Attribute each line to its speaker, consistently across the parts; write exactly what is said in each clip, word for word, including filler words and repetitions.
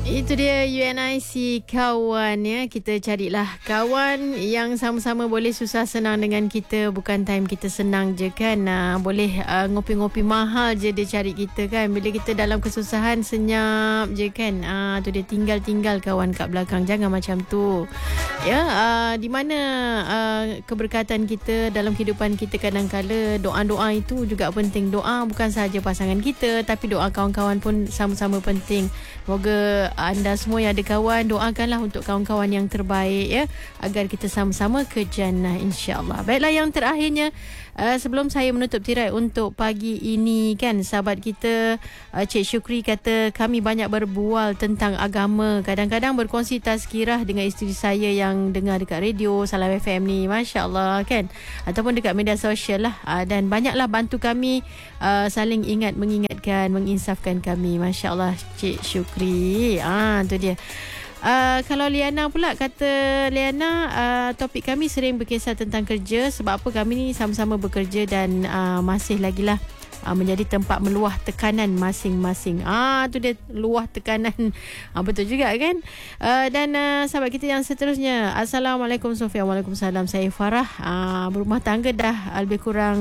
Speaker 1: Itu dia U N I C kawan ya. Kita carilah kawan yang sama-sama boleh susah senang dengan kita. Bukan time kita senang je kan. uh, Boleh uh, ngopi-ngopi mahal je dia cari kita kan. Bila kita dalam kesusahan senyap je kan. uh, Tu dia tinggal-tinggal kawan kat belakang. Jangan macam tu ya. uh, Di mana uh, keberkatan kita dalam kehidupan kita, kadang-kala doa-doa itu juga penting. Doa bukan sahaja pasangan kita, tapi doa kawan-kawan pun sama-sama penting. Semoga anda semua yang ada kawan, doakanlah untuk kawan-kawan yang terbaik ya, agar kita sama-sama ke jannah insya-Allah. Baiklah, yang terakhirnya uh, sebelum saya menutup tirai untuk pagi ini kan, sahabat kita uh, Cik Syukri kata kami banyak berbual tentang agama, kadang-kadang berkongsi tazkirah dengan isteri saya yang dengar dekat radio Salam F M ni, masya-Allah kan, ataupun dekat media sosial lah, uh, dan banyaklah bantu kami uh, saling ingat mengingatkan, menginsafkan kami, masya-Allah Cik Syukri. Ah, tu dia. Uh, kalau Liana pula, kata Liana, uh, topik kami sering berkisar tentang kerja. Sebab apa kami ni sama-sama bekerja dan uh, masih lagi lah uh, menjadi tempat meluah tekanan masing-masing. Ah, tu dia, luah tekanan. Ah, betul juga kan. Uh, dan uh, sahabat kita yang seterusnya, Assalamualaikum Sofia. Waalaikumsalam. Saya Farah, uh, berumah tangga dah lebih kurang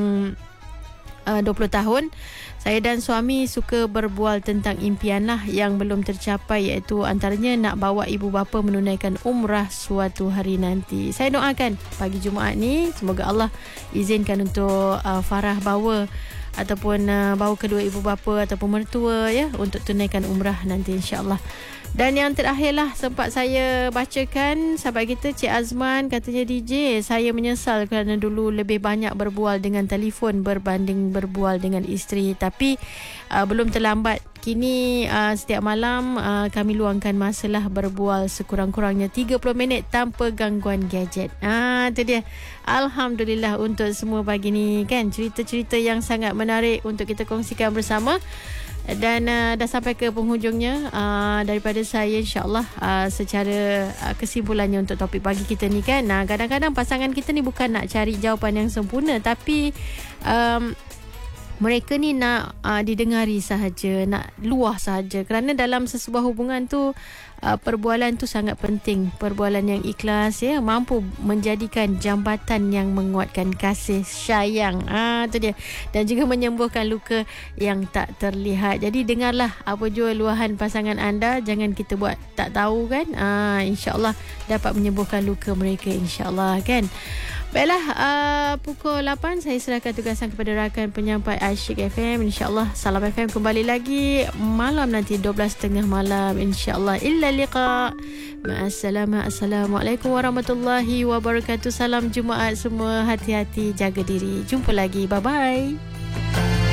Speaker 1: uh, dua puluh tahun. Saya dan suami suka berbual tentang impian lah yang belum tercapai, iaitu antaranya nak bawa ibu bapa menunaikan umrah suatu hari nanti. Saya doakan pagi Jumaat ni semoga Allah izinkan untuk uh, Farah bawa ataupun uh, bawa kedua ibu bapa ataupun mertua ya untuk tunaikan umrah nanti insya-Allah. Dan yang terakhirlah sempat saya bacakan, sahabat kita Cik Azman katanya, D J, saya menyesal kerana dulu lebih banyak berbual dengan telefon berbanding berbual dengan isteri. Tapi uh, belum terlambat. Kini uh, setiap malam uh, kami luangkan masalah berbual sekurang-kurangnya tiga puluh minit tanpa gangguan gadget. Ah, tu dia. Alhamdulillah untuk semua pagi ni kan, cerita-cerita yang sangat menarik untuk kita kongsikan bersama. Dan uh, dah sampai ke penghujungnya uh, daripada saya insya-Allah, uh, secara uh, kesimpulannya untuk topik pagi kita ni kan. Nah, kadang-kadang pasangan kita ni bukan nak cari jawapan yang sempurna, tapi um, mereka ni nak uh, didengari sahaja, nak luah sahaja. Kerana dalam sesebuah hubungan tu uh, perbualan tu sangat penting. Perbualan yang ikhlas ya, mampu menjadikan jambatan yang menguatkan kasih sayang. Ah, tu dia. Dan juga menyembuhkan luka yang tak terlihat. Jadi dengarlah apa jua luahan pasangan anda, jangan kita buat tak tahu kan. Ah, insya-Allah dapat menyembuhkan luka mereka insya-Allah kan. Baiklah, uh, pukul lapan saya serahkan tugasan kepada rakan penyampai Asyik F M. InsyaAllah Salam F M kembali lagi malam nanti dua belas tiga puluh malam insyaAllah. Illa liqa. Ma'assalamah. Assalamualaikum warahmatullahi wabarakatuh. Salam Jumaat semua. Hati-hati, jaga diri. Jumpa lagi. Bye-bye.